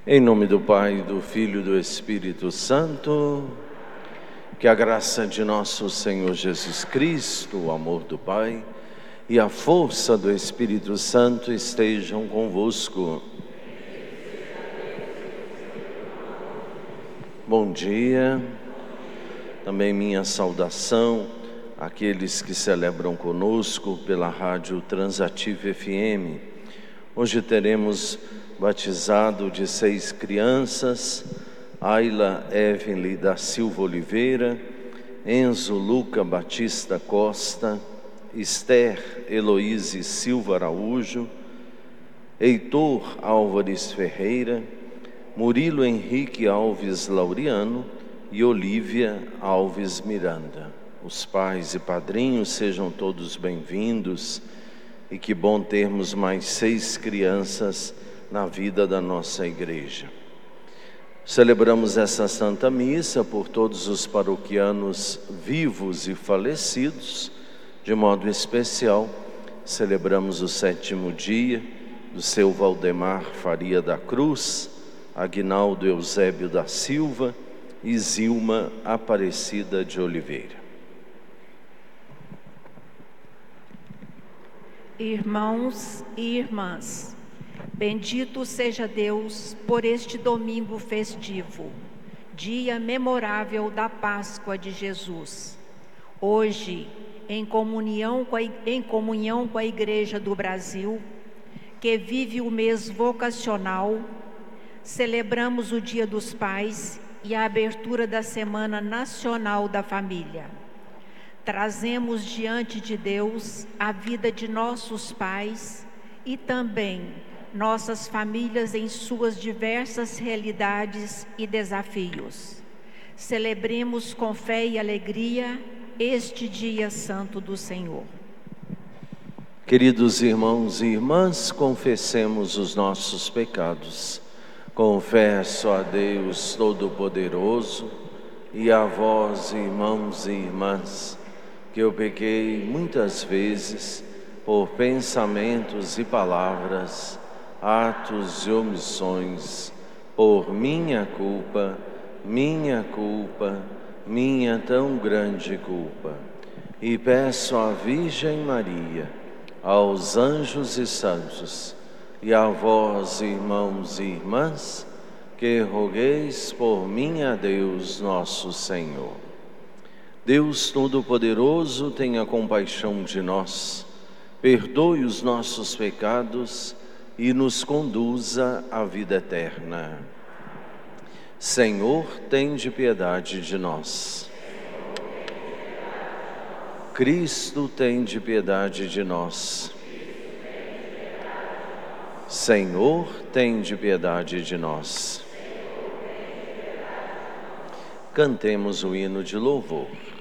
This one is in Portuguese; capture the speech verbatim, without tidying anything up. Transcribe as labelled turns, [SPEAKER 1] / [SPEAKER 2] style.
[SPEAKER 1] Em nome do Pai, do Filho e do Espírito Santo, que a graça de nosso Senhor Jesus Cristo, o amor do Pai e a força do Espírito Santo estejam convosco. Bom dia, também minha saudação àqueles que celebram conosco pela Rádio Transativa F M. Hoje teremos batizado de seis crianças: Ayla Evelyn da Silva Oliveira, Enzo Luca Batista Costa, Esther Heloíse Silva Araújo, Heitor Álvares Ferreira, Murilo Henrique Alves Laureano e Olívia Alves Miranda. Os pais e padrinhos sejam todos bem-vindos, e que bom termos mais seis crianças na vida da nossa igreja. Celebramos essa Santa Missa por todos os paroquianos vivos e falecidos. De modo especial, celebramos o sétimo dia do seu Valdemar Faria da Cruz, Aguinaldo Eusébio da Silva e Zilma Aparecida de Oliveira.
[SPEAKER 2] Irmãos e irmãs, bendito seja Deus por este domingo festivo, dia memorável da Páscoa de Jesus. Hoje, em comunhão com a, em comunhão com a Igreja do Brasil, que vive o mês vocacional, celebramos o Dia dos Pais e a abertura da Semana Nacional da Família. Trazemos diante de Deus a vida de nossos pais e também nossas famílias em suas diversas realidades e desafios. Celebremos com fé e alegria este dia santo do Senhor.
[SPEAKER 1] Queridos irmãos e irmãs, confessemos os nossos pecados. Confesso a Deus Todo-Poderoso e a vós, irmãos e irmãs, que eu pequei muitas vezes por pensamentos e palavras, atos e omissões, por minha culpa, minha culpa, minha tão grande culpa. E peço à Virgem Maria, aos anjos e santos, e a vós, irmãos e irmãs, que rogueis por mim a Deus nosso Senhor. Deus Todo-Poderoso, tenha compaixão de nós, perdoe os nossos pecados e nos conduza à vida eterna. Senhor, tende piedade de nós. Cristo, tende piedade de nós. Senhor, tende piedade de nós. Cantemos o hino de louvor.